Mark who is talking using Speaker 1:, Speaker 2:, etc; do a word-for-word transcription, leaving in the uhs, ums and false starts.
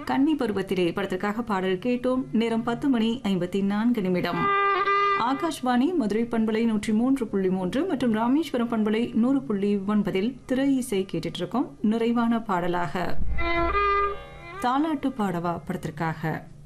Speaker 1: கன்னி பருவத்திலே படத்திற்காக பாடல் கேட்டோம். நேரம் பத்து மணி ஐம்பத்தி நான்கு நிமிடம். ஆகாஷ்வாணி மதுரை பண்பலை நூற்றி மூன்று புள்ளி மூன்று மற்றும் ராமேஸ்வரம் பண்பலை நூறு புள்ளி ஒன்பதில் திரை இசை கேட்டுட்டு இருக்கோம். நிறைவான பாடலாக தாலாட்டு பாடவா படத்திற்காக